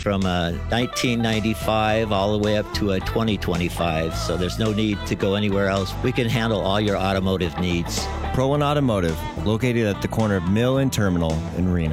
from a 1995 all the way up to a 2025. So there's no need to go anywhere else. We can handle all your automotive needs. Pro One Automotive, located at the corner of Mill and Terminal in Reno.